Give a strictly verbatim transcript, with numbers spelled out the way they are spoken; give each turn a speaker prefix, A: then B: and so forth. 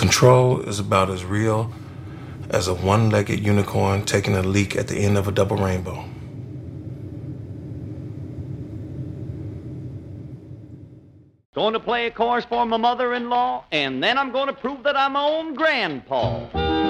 A: Control is about as real as a one-legged unicorn taking a leak at the end of a double rainbow.
B: Going to play a course for my mother-in-law, and then I'm going to prove that I'm my own grandpa.